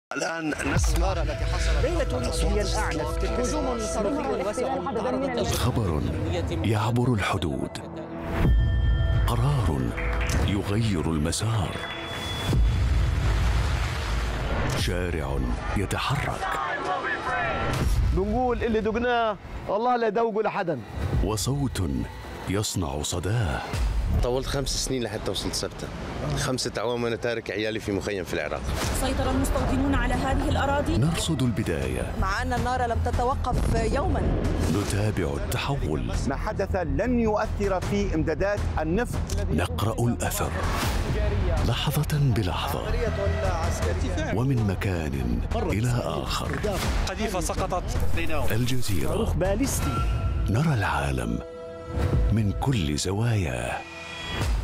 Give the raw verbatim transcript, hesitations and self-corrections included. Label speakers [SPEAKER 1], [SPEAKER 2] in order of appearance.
[SPEAKER 1] الآن نسمع
[SPEAKER 2] التي حصلت
[SPEAKER 3] ليلة هي الأعنف هجوم صاروخي واسع تعرضت.
[SPEAKER 4] خبر يعبر الحدود، قرار يغير المسار، شارع يتحرك،
[SPEAKER 5] بنقول اللي دقناه والله لا يدوقوا لحدا،
[SPEAKER 4] وصوت يصنع صداه.
[SPEAKER 6] طولت خمس سنين لحتى وصلت سبتة. خمسة أعوام وأنا تارك عيالي في مخيم في العراق.
[SPEAKER 7] سيطر المستوطنون على هذه الأراضي.
[SPEAKER 4] نرصد البداية
[SPEAKER 8] مع أن النار لم تتوقف يوما.
[SPEAKER 4] نتابع التحول.
[SPEAKER 9] ما حدث لن يؤثر في إمدادات النفط.
[SPEAKER 4] نقرأ الأثر لحظة بلحظة ومن مكان إلى آخر.
[SPEAKER 2] قذيفة سقطت.
[SPEAKER 4] الجزيرة
[SPEAKER 3] باليستي.
[SPEAKER 4] نرى العالم من كل زواياه.